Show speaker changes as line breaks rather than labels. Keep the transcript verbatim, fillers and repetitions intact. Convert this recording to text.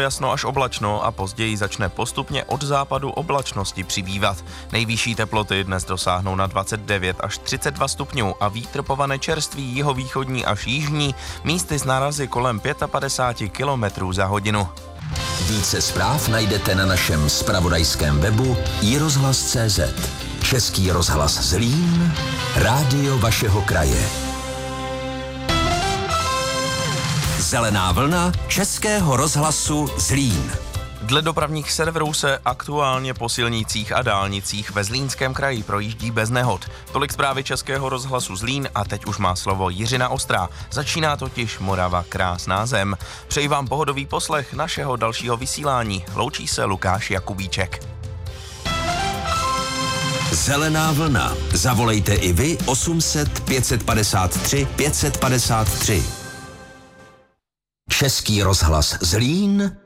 polojasno až oblačno a později začne postupně od západu oblačnosti přibývat. Nejvyšší teploty dnes dosáhnou na dvacet devět až třicet dva stupňů a vítr povane čerstvý jihovýchodní až jižní, místy s nárazy kolem padesát pět kilometrů za hodinu.
Více zpráv najdete na našem zpravodajském webu i rozhlas tečka cé zet. Český rozhlas Zlín, rádio vašeho kraje. Zelená vlna Českého rozhlasu Zlín.
Dle dopravních serverů se aktuálně po silnicích a dálnicích ve Zlínském kraji projíždí bez nehod. Tolik zprávy Českého rozhlasu Zlín a teď už má slovo Jiřina Ostrá. Začíná totiž Morava krásná zem. Přeji vám pohodový poslech našeho dalšího vysílání. Loučí se Lukáš Jakubíček.
Zelená vlna. Zavolejte i vy osm set pět padesát tři pět padesát tři. Český rozhlas Zlín.